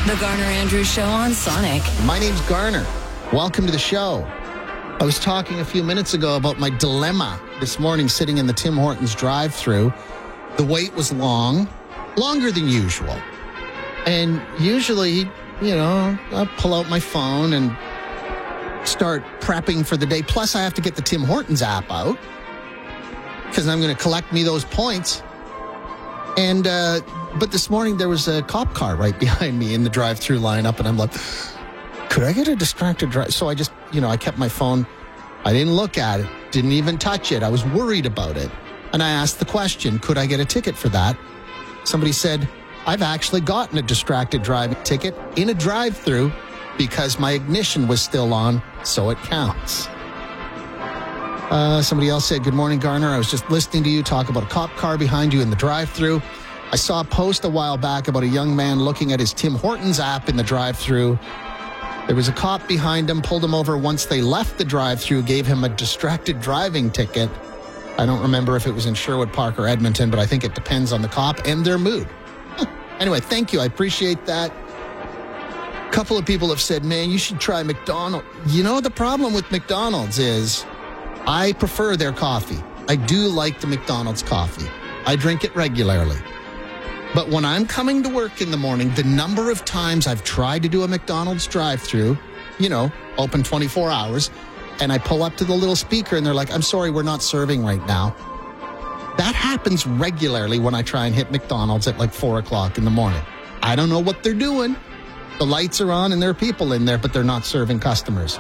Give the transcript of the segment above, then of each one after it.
The Garner Andrews Show on Sonic. My name's Garner. Welcome to the show. I was talking a few minutes ago about my dilemma this morning sitting in the Tim Hortons drive-thru. The wait was long, longer than usual. And usually, I pull out my phone and start prepping for the day. Plus, I have to get the Tim Hortons app out because I'm going to collect me those points. And but this morning there was a cop car right behind me in the drive-thru lineup, and I'm like, could I get a distracted drive? So I just, I kept my phone. I didn't look at it, didn't even touch it. I was worried about it. And I asked the question, could I get a ticket for that? Somebody said, I've actually gotten a distracted driving ticket in a drive-thru because my ignition was still on, so it counts. Somebody else said, good morning, Garner. I was just listening to you talk about a cop car behind you in the drive-thru. I saw a post a while back about a young man looking at his Tim Hortons app in the drive-thru. There was a cop behind him, pulled him over once they left the drive-thru, gave him a distracted driving ticket. I don't remember if it was in Sherwood Park or Edmonton, but I think it depends on the cop and their mood. Anyway, thank you. I appreciate that. A couple of people have said, man, you should try McDonald's. The problem with McDonald's is I prefer their coffee. I do like the McDonald's coffee. I drink it regularly. But when I'm coming to work in the morning, the number of times I've tried to do a McDonald's drive-thru, open 24 hours, and I pull up to the little speaker and they're like, I'm sorry, we're not serving right now. That happens regularly when I try and hit McDonald's at like 4 o'clock in the morning. I don't know what they're doing. The lights are on and there are people in there, but they're not serving customers.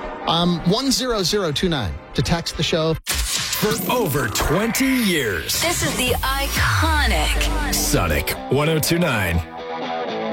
10029 to text the show. For over 20 years. This is the iconic Sonic 1029.